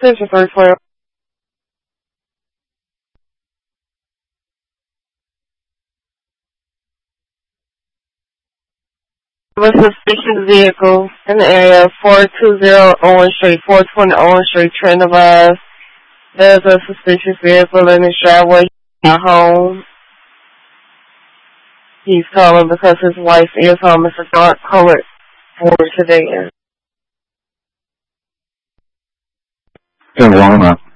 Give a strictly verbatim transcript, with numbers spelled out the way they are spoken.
Extension three twelve. A suspicious vehicle in the area of four two zero Owen Street, four twenty Owen Street, Trent advised. There's a suspicious vehicle in his driveway at home. He's calling because his wife is home. It's a dark colored Ford sedan. ten one.